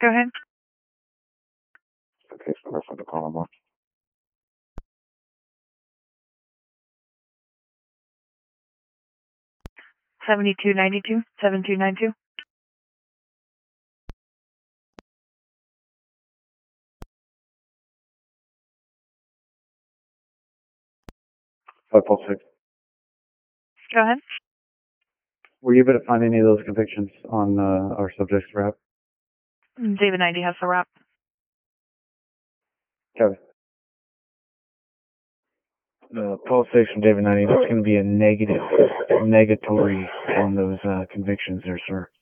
Go ahead. Okay, so that's what the call about. 7292, 7292. Five Pulse 6. Go ahead. Were you able to find any of those convictions on our subject's rap? David 90 has the wrap. Kevin. Pulse 6 from David 90, that's going to be a negatory on those convictions there, sir.